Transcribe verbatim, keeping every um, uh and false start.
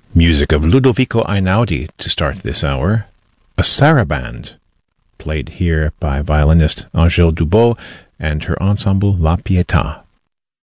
Music of Ludovico Einaudi to start this hour. A Saraband, played here by violinist Angèle Dubos and her ensemble La Pietà.